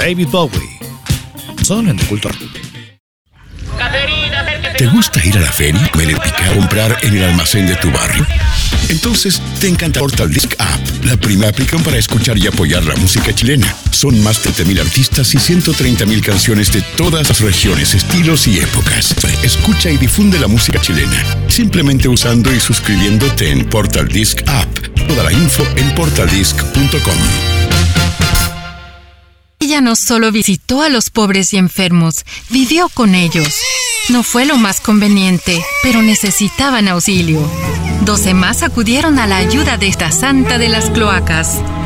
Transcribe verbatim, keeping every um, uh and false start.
David Bowie. Son en The Cultura. ¿Te gusta ir a la feria, comer el picar, comprar en el almacén de tu barrio? Entonces te encanta Portal Disc App, la prima aplicación para escuchar y apoyar la música chilena. Son más de treinta mil artistas y ciento treinta mil canciones de todas las regiones, estilos y épocas. Escucha y difunde la música chilena, simplemente usando y suscribiéndote en Portal Disc App. Toda la info en portal disc punto com. Ella no solo visitó a los pobres y enfermos, vivió con ellos. No fue lo más conveniente, pero necesitaban auxilio. Doce más acudieron a la ayuda de esta santa de las cloacas.